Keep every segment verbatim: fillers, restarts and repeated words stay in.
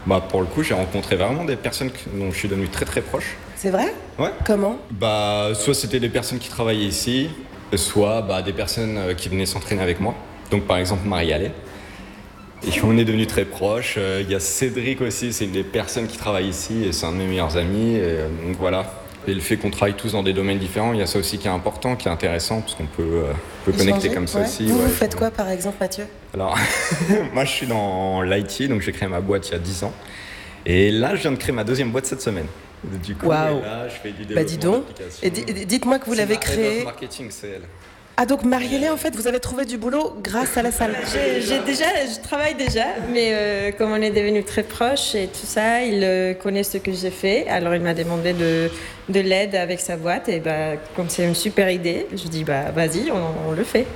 Bah, pour le coup, j'ai rencontré vraiment des personnes dont je suis devenu très très proche. C'est vrai ? Ouais. Comment ? Bah, soit c'était des personnes qui travaillaient ici, soit bah, des personnes qui venaient s'entraîner avec moi. Donc par exemple Marie-Allée. Et on est devenus très proches. Il euh, y a Cédric aussi, c'est une des personnes qui travaille ici et c'est un de mes meilleurs amis. Et, euh, donc voilà. Et le fait qu'on travaille tous dans des domaines différents, il y a ça aussi qui est important, qui est intéressant, parce qu'on peut, euh, peut connecter comme ça ouais. aussi. Vous, ouais, vous faites quoi par exemple, Mathieu ? Alors, moi je suis dans l'I T, donc j'ai créé ma boîte il y a dix ans. Et là, je viens de créer ma deuxième boîte cette semaine. Du coup, wow. là, je fais du développement bah dis donc. d'applications. Et d- dites-moi que vous c'est l'avez ma créé. head of marketing, c'est elle. Ah donc Marie-Hélène, en fait, vous avez trouvé du boulot grâce à la salle. J'ai, j'ai déjà, je travaille déjà, mais euh, comme on est devenus très proches et tout ça, il euh, connaît ce que j'ai fait. Alors il m'a demandé de, de l'aide avec sa boîte et bah, comme c'est une super idée, je dis bah vas-y, on, on le fait.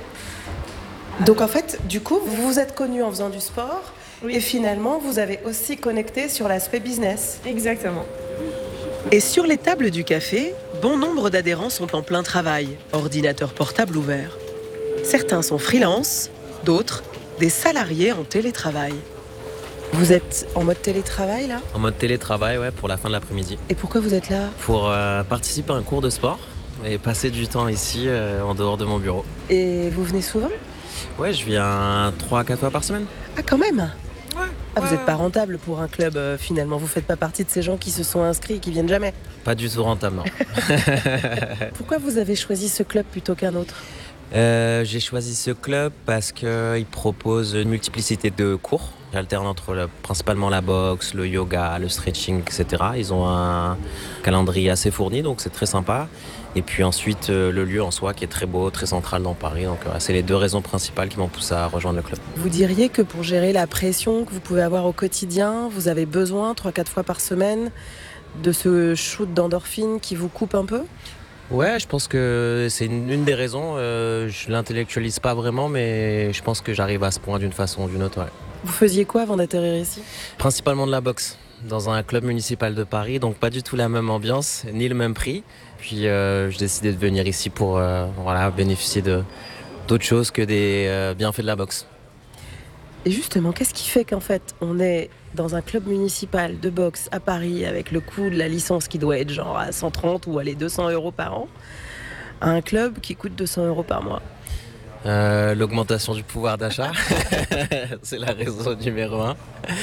Donc en fait, du coup, vous vous êtes connus en faisant du sport oui. Et finalement, vous avez aussi connecté sur l'aspect business. Exactement. Et sur les tables du café, bon nombre d'adhérents sont en plein travail, ordinateur portable ouvert. Certains sont freelance, d'autres, des salariés en télétravail. Vous êtes en mode télétravail là ? En mode télétravail, ouais, pour la fin de l'après-midi. Et pourquoi vous êtes là ? Pour euh, participer à un cours de sport et passer du temps ici, euh, en dehors de mon bureau. Et vous venez souvent ? Ouais, je viens trois à quatre fois par semaine. Ah quand même ? Ouais. Ah, vous n'êtes pas rentable pour un club euh, finalement, vous faites pas partie de ces gens qui se sont inscrits et qui viennent jamais. Pas du tout rentable, non. Pourquoi vous avez choisi ce club plutôt qu'un autre ? euh, J'ai choisi ce club parce qu'il propose une multiplicité de cours. J'alterne entre le, principalement la boxe, le yoga, le stretching, et cetera. Ils ont un calendrier assez fourni, donc c'est très sympa. Et puis ensuite, euh, le lieu en soi qui est très beau, très central dans Paris. Donc euh, c'est les deux raisons principales qui m'ont poussé à rejoindre le club. Vous diriez que pour gérer la pression que vous pouvez avoir au quotidien, vous avez besoin, trois à quatre fois par semaine, de ce shoot d'endorphine qui vous coupe un peu ? Ouais, je pense que c'est une, une des raisons. Euh, je l'intellectualise pas vraiment, mais je pense que j'arrive à ce point d'une façon ou d'une autre. Ouais. Vous faisiez quoi avant d'atterrir ici ? Principalement de la boxe, dans un club municipal de Paris, donc pas du tout la même ambiance, ni le même prix. Puis euh, je décidais de venir ici pour euh, voilà, bénéficier de, d'autres choses que des euh, bienfaits de la boxe. Et justement, qu'est-ce qui fait qu'en fait, on est dans un club municipal de boxe à Paris avec le coût de la licence qui doit être genre à cent trente ou allez, deux cents euros par an, à un club qui coûte deux cents euros par mois ? Euh, l'augmentation du pouvoir d'achat, c'est la raison numéro un.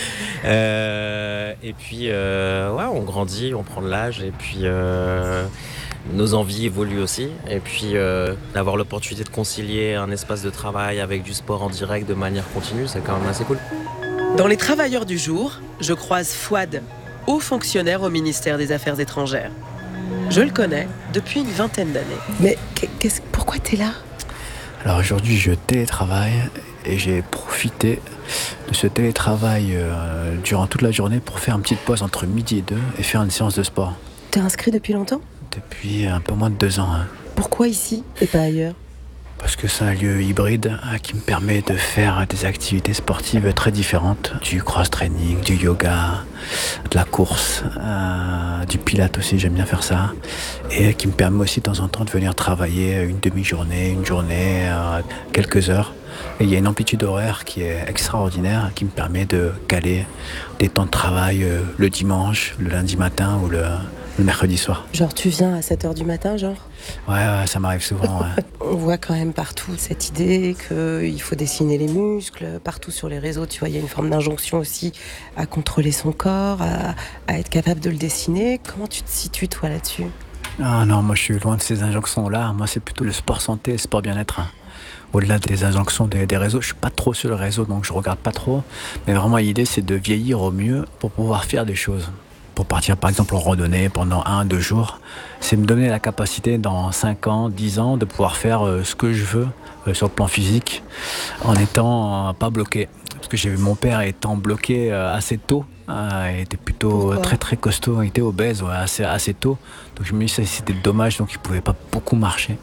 Euh, et puis, euh, ouais, on grandit, on prend de l'âge, et puis euh, nos envies évoluent aussi. Et puis, euh, d'avoir l'opportunité de concilier un espace de travail avec du sport en direct de manière continue, c'est quand même assez cool. Dans les travailleurs du jour, je croise Fouad, haut fonctionnaire au ministère des Affaires étrangères. Je le connais depuis une vingtaine d'années. Mais qu'est-ce, pourquoi t'es là ? Alors aujourd'hui, je télétravaille et j'ai profité de ce télétravail euh, durant toute la journée pour faire une petite pause entre midi et deux et faire une séance de sport. T'es inscrit depuis longtemps ? Depuis un peu moins de deux ans. Hein. Pourquoi ici et pas ailleurs ? Parce que c'est un lieu hybride hein, qui me permet de faire des activités sportives très différentes. Du cross-training, du yoga, de la course, euh, du pilates aussi, j'aime bien faire ça. Et qui me permet aussi de temps en temps de venir travailler une demi-journée, une journée, euh, quelques heures. Et il y a une amplitude horaire qui est extraordinaire, qui me permet de caler des temps de travail euh, le dimanche, le lundi matin ou le... le mercredi soir. Genre tu viens à sept heures du matin, genre ? Ouais, ouais, ça m'arrive souvent. Ouais. On voit quand même partout cette idée qu'il faut dessiner les muscles. Partout sur les réseaux, tu vois, il y a une forme d'injonction aussi à contrôler son corps, à, à être capable de le dessiner. Comment tu te situes, toi, là-dessus ? Ah non, moi je suis loin de ces injonctions-là. Moi, c'est plutôt le sport santé, le sport bien-être. Hein. Au-delà des injonctions des, des réseaux, je suis pas trop sur le réseau, donc je regarde pas trop. Mais vraiment, l'idée, c'est de vieillir au mieux pour pouvoir faire des choses. Pour partir par exemple en randonnée pendant un, deux jours, c'est me donner la capacité dans cinq ans, dix ans de pouvoir faire euh, ce que je veux euh, sur le plan physique en étant euh, pas bloqué. Parce que j'ai vu mon père étant bloqué euh, assez tôt, euh, il était plutôt Pourquoi ? très très costaud, il était obèse ouais, assez, assez tôt. Donc je me dis que c'était dommage, donc il ne pouvait pas beaucoup marcher.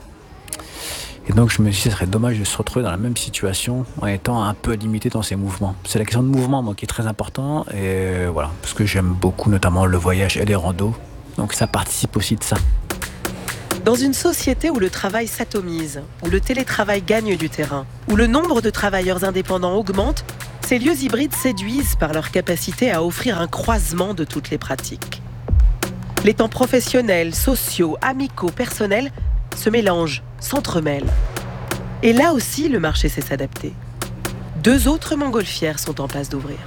Et donc je me dis que ce serait dommage de se retrouver dans la même situation en étant un peu limité dans ses mouvements. C'est la question de mouvement moi, qui est très important et voilà, parce que j'aime beaucoup notamment le voyage et les randos. Donc ça participe aussi de ça. Dans une société où le travail s'atomise, où le télétravail gagne du terrain, où le nombre de travailleurs indépendants augmente, Ces lieux hybrides séduisent par leur capacité à offrir un croisement de toutes les pratiques. Les temps professionnels, sociaux, amicaux, personnels se mélangent, s'entremêlent. Et là aussi, le marché sait s'adapter. Deux autres montgolfières sont en passe d'ouvrir.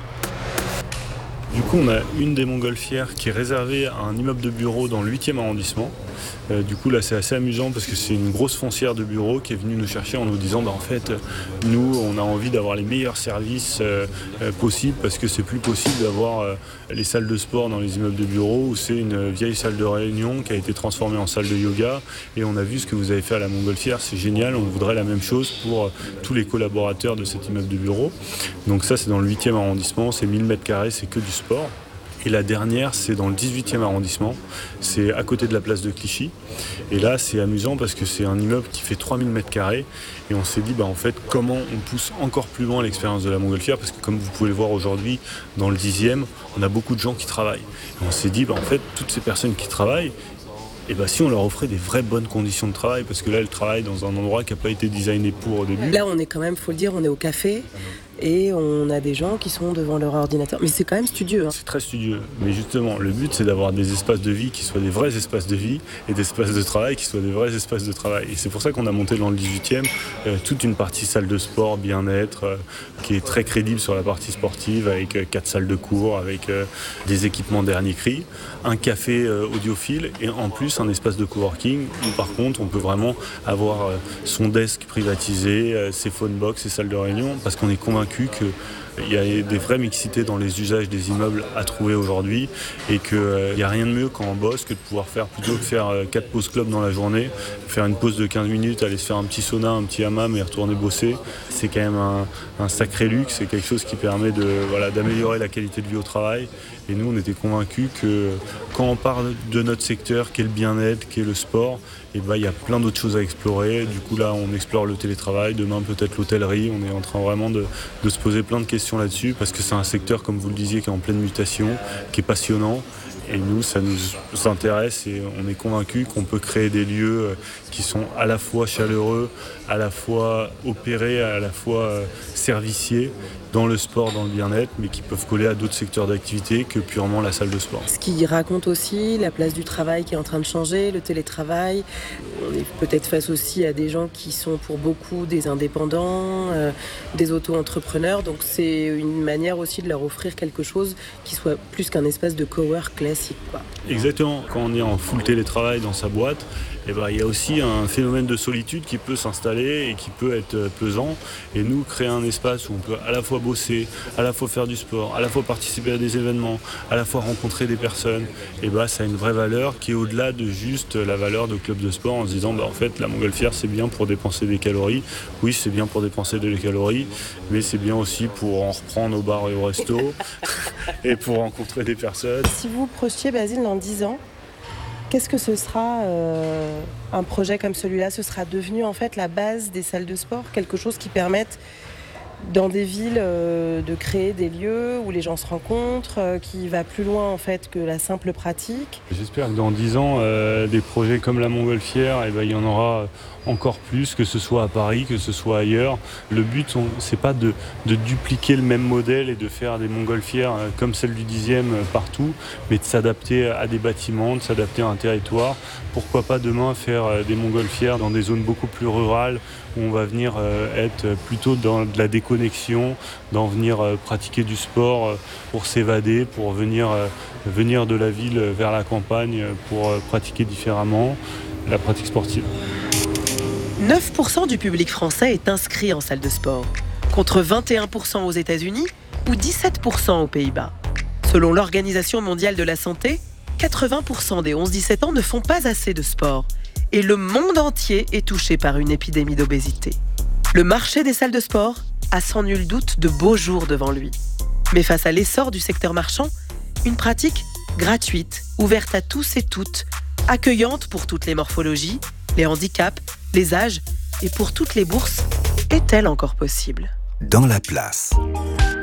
Du coup, on a une des montgolfières qui est réservée à un immeuble de bureaux dans le huitième arrondissement. Euh, du coup, là, c'est assez amusant parce que c'est une grosse foncière de bureaux qui est venue nous chercher en nous disant bah, en fait, nous, on a envie d'avoir les meilleurs services euh, euh, possibles parce que c'est plus possible d'avoir euh, les salles de sport dans les immeubles de bureaux où c'est une vieille salle de réunion qui a été transformée en salle de yoga. Et on a vu ce que vous avez fait à la montgolfière, c'est génial, on voudrait la même chose pour euh, tous les collaborateurs de cet immeuble de bureaux. Donc ça, c'est dans le huitième arrondissement, c'est mille mètres carrés, c'est que du sport. Et la dernière, c'est dans le dix-huitième arrondissement, c'est à côté de la place de Clichy. Et là, c'est amusant parce que c'est un immeuble qui fait trois mille mètres carrés. Et on s'est dit, bah, en fait, comment on pousse encore plus loin l'expérience de la montgolfière. Parce que comme vous pouvez le voir aujourd'hui, dans le dixième, on a beaucoup de gens qui travaillent. Et on s'est dit, bah, en fait, toutes ces personnes qui travaillent, et bah, si on leur offrait des vraies bonnes conditions de travail, parce que là, elles travaillent dans un endroit qui n'a pas été designé pour au début. Là, on est quand même, faut le dire, on est au café. Et on a des gens qui sont devant leur ordinateur. Mais c'est quand même studieux. Hein. C'est très studieux. Mais justement, le but, c'est d'avoir des espaces de vie qui soient des vrais espaces de vie et des espaces de travail qui soient des vrais espaces de travail. Et c'est pour ça qu'on a monté dans le dix-huitième euh, toute une partie salle de sport, bien-être, euh, qui est très crédible sur la partie sportive, avec euh, quatre salles de cours, avec euh, des équipements dernier cri, un café euh, audiophile et en plus un espace de coworking où par contre, on peut vraiment avoir euh, son desk privatisé, euh, ses phone box, ses salles de réunion, parce qu'on est convaincu qu'il y a des vraies mixités dans les usages des immeubles à trouver aujourd'hui et qu'il n'y a rien de mieux quand on bosse que de pouvoir faire, plutôt que faire quatre pauses club dans la journée, faire une pause de quinze minutes, aller se faire un petit sauna, un petit hammam et retourner bosser. C'est quand même un, un sacré luxe, c'est quelque chose qui permet de, voilà, d'améliorer la qualité de vie au travail. Et nous, on était convaincus que quand on parle de notre secteur, qu'est le bien-être, qu'est le sport, et ben, il y a plein d'autres choses à explorer. Du coup, là, on explore le télétravail, demain peut-être l'hôtellerie. On est en train vraiment de, de se poser plein de questions là-dessus parce que c'est un secteur, comme vous le disiez, qui est en pleine mutation, qui est passionnant. Et nous, ça nous intéresse et on est convaincus qu'on peut créer des lieux qui sont à la fois chaleureux, à la fois opérés, à la fois serviciers dans le sport, dans le bien-être, mais qui peuvent coller à d'autres secteurs d'activité que purement la salle de sport. Ce qui raconte aussi la place du travail qui est en train de changer, le télétravail. On est peut-être face aussi à des gens qui sont pour beaucoup des indépendants, euh, des auto-entrepreneurs. Donc c'est une manière aussi de leur offrir quelque chose qui soit plus qu'un espace de cowork classique, quoi. Exactement. Quand on est en full télétravail dans sa boîte, eh ben, il y a aussi un phénomène de solitude qui peut s'installer et qui peut être pesant. Et nous, créer un espace où on peut à la fois bosser, à la fois faire du sport, à la fois participer à des événements, à la fois rencontrer des personnes, eh ben, ça a une vraie valeur qui est au-delà de juste la valeur de club de sport en se disant bah, en fait la montgolfière c'est bien pour dépenser des calories. Oui, c'est bien pour dépenser des calories, mais c'est bien aussi pour en reprendre au bar et au resto et pour rencontrer des personnes. Si vous projetiez Basile dans dix ans, qu'est-ce que ce sera euh, un projet comme celui-là? Ce sera devenu en fait la base des salles de sport, quelque chose qui permette dans des villes euh, de créer des lieux où les gens se rencontrent, euh, qui va plus loin en fait que la simple pratique. J'espère que dans dix ans, euh, des projets comme la montgolfière, eh ben, il y en aura encore plus, que ce soit à Paris, que ce soit ailleurs. Le but, on, c'est pas de, de dupliquer le même modèle et de faire des montgolfières euh, comme celle du dixième euh, partout, mais de s'adapter à des bâtiments, de s'adapter à un territoire. Pourquoi pas demain faire euh, des montgolfières dans des zones beaucoup plus rurales où on va venir euh, être plutôt dans de la déconnexion, d'en venir euh, pratiquer du sport euh, pour s'évader, pour venir, euh, venir de la ville vers la campagne pour euh, pratiquer différemment la pratique sportive. neuf pour cent du public français est inscrit en salle de sport, contre vingt et un pour cent aux États-Unis ou dix-sept pour cent aux Pays-Bas. Selon l'Organisation mondiale de la santé, quatre-vingts pour cent des onze dix-sept ans ne font pas assez de sport. Et le monde entier est touché par une épidémie d'obésité. Le marché des salles de sport a sans nul doute de beaux jours devant lui. Mais face à l'essor du secteur marchand, une pratique gratuite, ouverte à tous et toutes, accueillante pour toutes les morphologies, les handicaps, les âges et pour toutes les bourses, est-elle encore possible ? Dans la place.